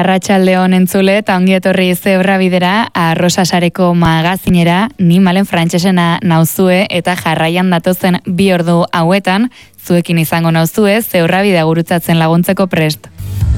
Arratsaldeon entzule eta ongi etorri Zebrabidera, Arrosasareko magazinera, ni Malen Frantsesena nauzue eta jarraian datozen 2 ordu hauetan zuekin izango nauzue Zebrabidea gurutzatzen laguntzeko prest.